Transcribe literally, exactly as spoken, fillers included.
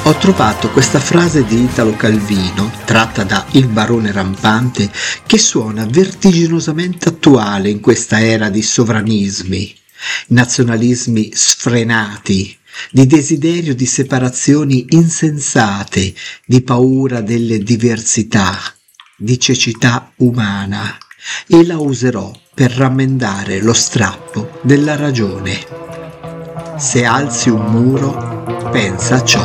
Ho trovato questa frase di Italo Calvino, tratta da Il barone rampante, che suona vertiginosamente attuale in questa era di sovranismi, nazionalismi sfrenati, di desiderio di separazioni insensate, di paura delle diversità, di cecità umana, e la userò per rammendare lo strappo della ragione. Se alzi un muro, pensa a ciò